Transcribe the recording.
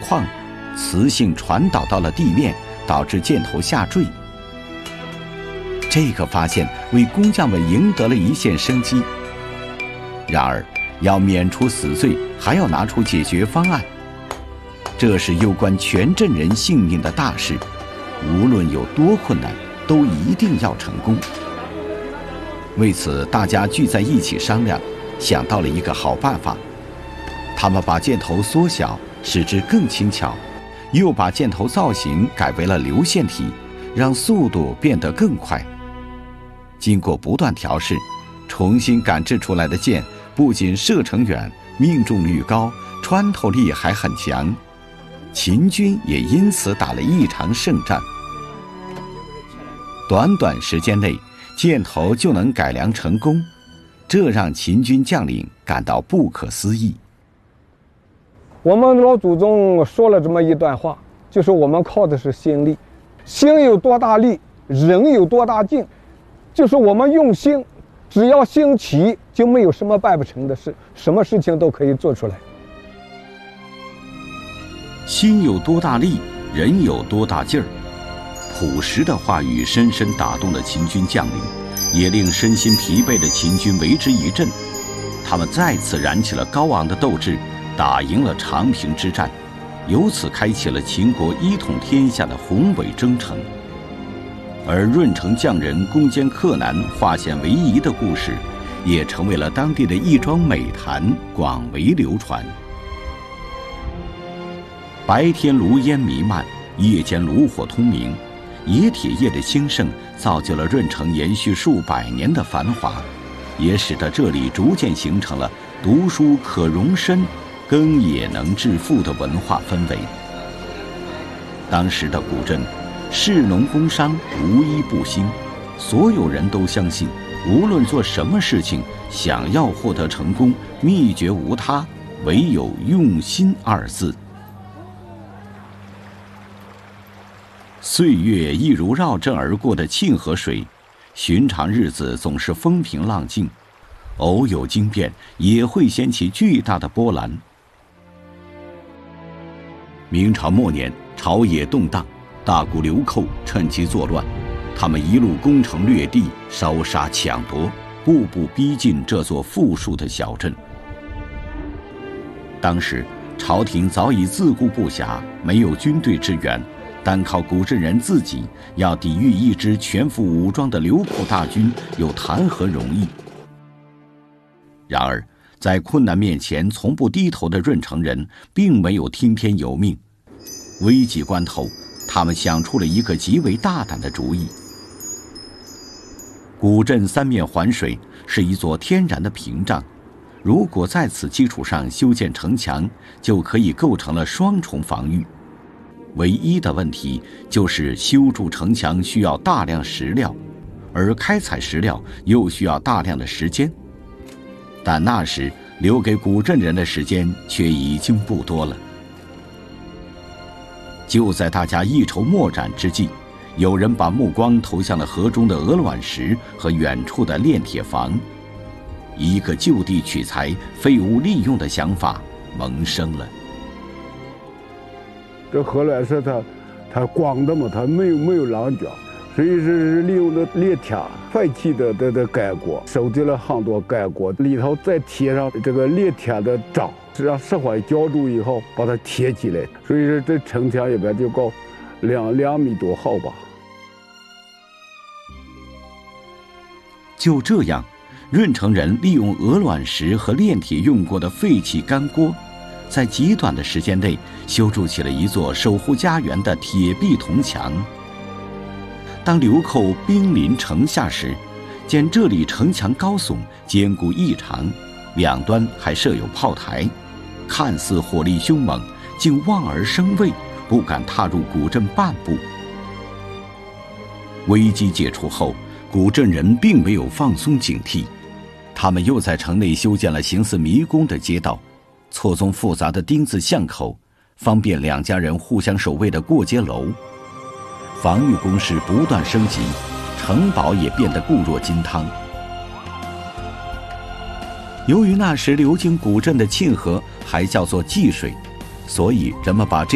矿，磁性传导到了地面，导致箭头下坠。这个发现为工匠们赢得了一线生机。然而，要免除死罪，还要拿出解决方案。这是攸关全镇人性命的大事，无论有多困难，都一定要成功。为此，大家聚在一起商量，想到了一个好办法。他们把箭头缩小，使之更轻巧，又把箭头造型改为了流线体，让速度变得更快。经过不断调试，重新赶制出来的箭不仅射程远，命中率高，穿透力还很强。秦军也因此打了一场胜战。短短时间内，箭头就能改良成功，这让秦军将领感到不可思议。 我们老祖宗说了这么一段话，就是我们靠的是心力，心有多大力，人有多大劲，就是我们用心，只要心齐，就没有什么办不成的事，什么事情都可以做出来。 心有多大力，人有多大劲儿。朴实的话语深深打动了秦军将领，也令身心疲惫的秦军为之一振。他们再次燃起了高昂的斗志，打赢了长平之战，由此开启了秦国一统天下的宏伟征程。而闰城匠人攻坚克难，化险为夷的故事，也成为了当地的一桩美谈，广为流传。白天炉烟弥漫，夜间炉火通明，冶铁业的兴盛造就了闰城延续数百年的繁华，也使得这里逐渐形成了读书可容身，耕也能致富的文化氛围。当时的古镇，士农工商无一不兴，所有人都相信，无论做什么事情，想要获得成功，秘诀无他，唯有用心二字。岁月一如绕镇而过的沁河水，寻常日子总是风平浪静，偶有惊变，也会掀起巨大的波澜。明朝末年，朝野动荡，大股流寇趁机作乱，他们一路攻城略地，烧杀抢夺，步步逼近这座富庶的小镇。当时朝廷早已自顾不暇，没有军队支援，单靠古镇人自己要抵御一支全副武装的流寇大军，又谈何容易？然而，在困难面前从不低头的闰城人，并没有听天由命。危急关头，他们想出了一个极为大胆的主意。古镇三面环水，是一座天然的屏障，如果在此基础上修建城墙，就可以构成了双重防御。唯一的问题就是修筑城墙需要大量石料，而开采石料又需要大量的时间。但那时留给古镇人的时间却已经不多了。就在大家一筹莫展之际，有人把目光投向了河中的鹅卵石和远处的炼铁房，一个就地取材、废物利用的想法萌生了。 这鹅卵石它光的嘛，它没有棱角，所以是利用的炼铁废弃的盖锅，收集了很多盖锅，里头再贴上这个炼铁的渣，让石灰浇筑以后把它贴起来，所以说这城墙一般就高2米多厚吧。 就这样，闰城人利用鹅卵石和炼铁用过的废弃干锅，在极短的时间内修筑起了一座守护家园的铁壁铜墙。当流寇兵临城下时，见这里城墙高耸，坚固异常，两端还设有炮台，看似火力凶猛，竟望而生畏，不敢踏入古镇半步。危机解除后，古镇人并没有放松警惕，他们又在城内修建了形似迷宫的街道，错综复杂的丁字巷口，方便两家人互相守卫的过街楼。防御工事不断升级，城堡也变得固若金汤。由于那时流经古镇的沁河还叫做济水，所以人们把这